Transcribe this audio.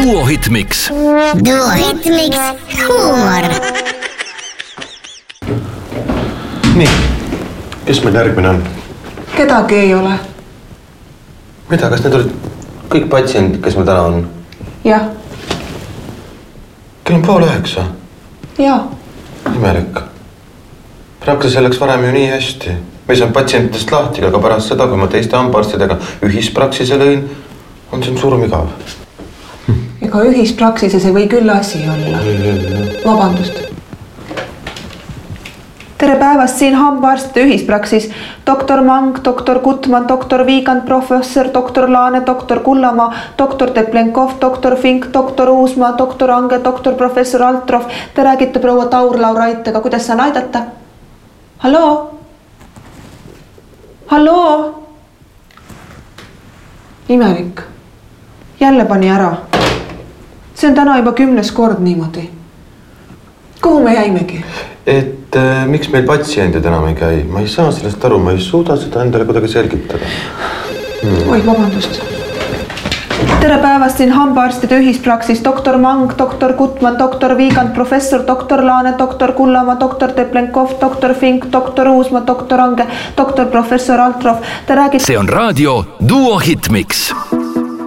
Duo Hitmix. Duo Hitmix huumor. Nii, kes meil järgmine on? Kedagi ei ole. Mida, kas need olid kõik patsiendid, kes meil täna on? Jah. Kell on 8:30. Jaa. Imelik. Praktiliselt läks varem ju nii hästi. Me ei saanud patsientidest lahti, aga pärast seda, kui ma teiste hambaarstidega ühispraksise lõin, on siin surmigav. Ega ühispraksises ei või küll asi olla. Vabandust. Tere päevast siin hambaarstide ühispraksis. Doktor Mang, doktor Gutman, doktor Viigand, professor, doktor Laane, doktor Kullamaa, doktor Teplenkov, doktor Fink, doktor Uusmaa, doktor Ange, doktor professor Altrov. Te räägite proua Taur-Laura Aitega. Kuidas saan aidata? Halloo? Halloo? Imelik. Jälle pani ära. See on täna juba 10. kord niimoodi. Kuhu me jäimegi? Miks meil patsiendid enam ei käi? Ma ei saa sellest aru, ma ei suuda seda endale kuidagi selgitada. Oi, vabandust. Tere päevast siin hambaarstide ühispraksis. Doktor Mang, doktor Gutman, doktor Viigand, professor, doktor Laane, doktor Kullamaa, doktor Teplenkov, doktor Fink, doktor Uusmaa, doktor Ange, doktor professor Altrov. Te räägite... See on raadio Duo Hitmix.